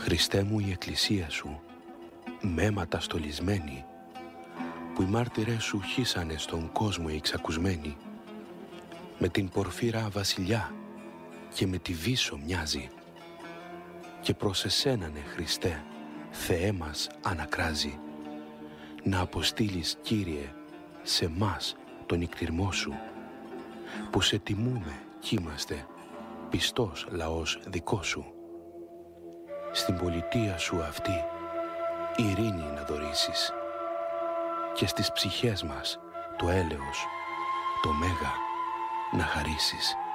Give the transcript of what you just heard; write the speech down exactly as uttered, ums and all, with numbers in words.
Χριστέ μου, η εκκλησία σου, με αίματα στολισμένη, που οι μάρτυρες σου χύσανε στον κόσμο οι εξακουσμένοι, με την πορφύρα βασιλιά και με τη Βύσσο μοιάζει, και προς εσένανε, Χριστέ, Θεέ μας ανακράζει, να αποστείλεις, Κύριε, σε μας τον νικτυρμό σου, που σε τιμούμε κι είμαστε, πιστός λαός δικό σου. Στην πολιτεία σου αυτή ειρήνη να δωρήσεις και στις ψυχές μας το έλεος, το μέγα να χαρίσεις.